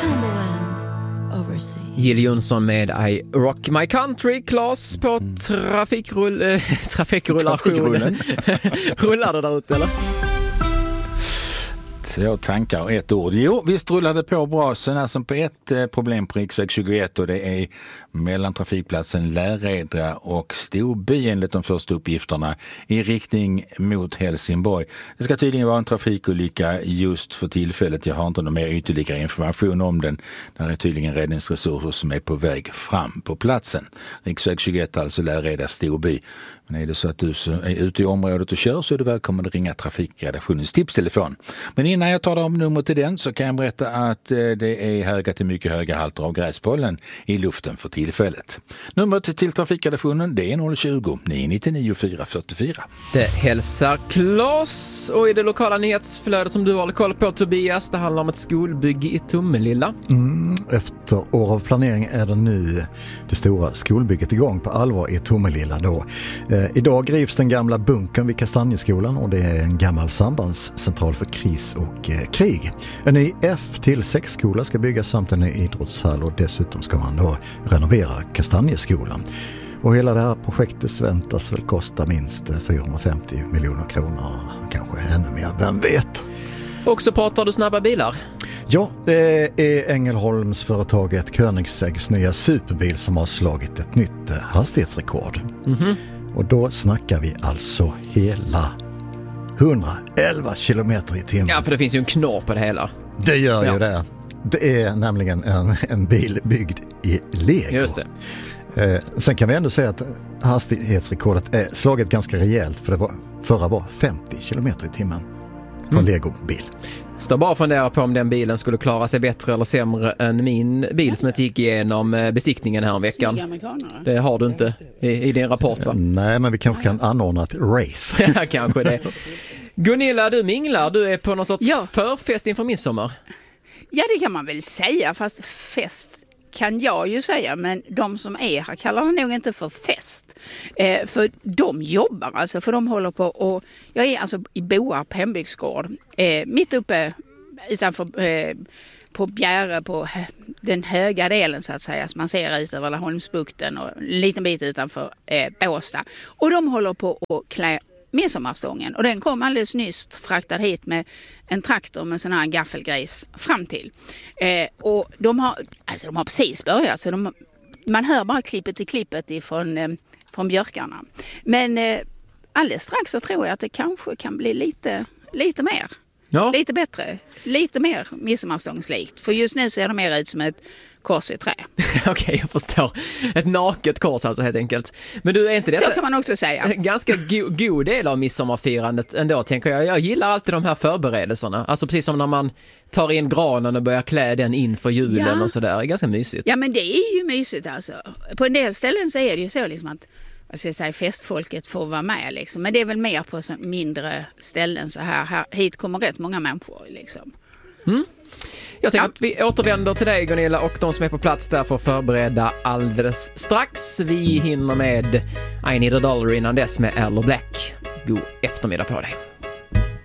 Jill Johnson med I Rock My Country. Claes på trafikrullen. Rullar det där ute eller? Så tankar och ett ord. Jo, visst rullade på bra. Sen är som på ett problem på riksväg 21 och det är mellan trafikplatsen Lärredra och Storby enligt de första uppgifterna i riktning mot Helsingborg. Det ska tydligen vara en trafikolycka just för tillfället. Jag har inte någon mer ytterligare information om den. Där är tydligen räddningsresurser som är på väg fram på platsen. Riksväg 21 alltså Lärredra Storby. Men är det så att du är ute i området och kör så är du välkommen att ringa trafikredaktionens tipstelefon. Men innan jag tar om nummer till den så kan jag berätta att det är höga till mycket höga halter av gräspollen i luften för tillfället. Numret till trafikredaktionen det är 020 999 444. Det hälsar Claes och i det lokala nyhetsflödet som du håller koll på Tobias, det handlar om ett skolbygge i Tomelilla. Efter år av planering är det nu det stora skolbygget igång på allvar i Tomelilla då. Idag rivs den gamla bunkern vid Kastanjeskolan och det är en gammal sambandscentral för kris och krig. En ny F-6-skola ska byggas samt en ny idrottshall och dessutom ska man då renovera Kastanjeskolan. Och hela det här projektet väntas väl kosta minst 450 miljoner kronor, kanske ännu mer, vem vet. Och så pratar du snabba bilar. Ja, det är Ängelholmsföretaget Koenigsegg's nya superbil som har slagit ett nytt hastighetsrekord. Och då snackar vi alltså hela 111 kilometer i timmen. Ja, för det finns ju en knorr på det hela. Det gör ju det. Det är nämligen en bil byggd i Lego. Just det. Sen kan vi ändå säga att hastighetsrekordet är slaget ganska rejält för det förra var 50 kilometer i timmen på en Lego-bil. Står bara fundera på om den bilen skulle klara sig bättre eller sämre än min bil som jag gick igenom besiktningen här en veckan. Det har du inte i din rapport, va? Nej, men vi kanske kan anordna ett race. Ja, kanske det. Gunilla, du minglar. Du är på någon sorts förfest inför midsommar. Ja, det kan man väl säga, fast fest kan jag ju säga, men de som är här kallar det nog inte för fest. För de jobbar, alltså, för de håller på och jag är alltså i Boarp hembygdsgård, mitt uppe utanför på Bjäre, på den höga delen så att säga, som man ser ut över Laholmsbukten och en liten bit utanför Båstad. Och de håller på att klä midsommarstången och den kom alldeles nyss fraktad hit med en traktor med sån här gaffelgris fram till. Och de har precis börjat så man hör bara klippet från björkarna. Men alldeles strax så tror jag att det kanske kan bli lite mer. Ja. Lite bättre, lite mer midsommarstångslikt. För just nu ser det mer ut som ett kors i trä. Okej, jag förstår. Ett naket kors alltså helt enkelt. Men du, är inte detta... Så kan man också säga. Ganska god del av midsommarfirandet ändå, tänker jag. Jag gillar alltid de här förberedelserna. Alltså precis som när man tar in granen och börjar klä den inför julen och sådär. Det är ganska mysigt. Ja, men det är ju mysigt alltså. På en del ställen så är det ju så liksom att festfolket får vara med liksom. Men det är väl mer på så mindre ställen så här. Hit kommer rätt många människor liksom. Jag tänker att vi återvänder till dig, Gunilla, och de som är på plats där får förbereda alldeles strax. Vi hinner med I Need a Dollar innan dess med Erlo Black. God eftermiddag på dig.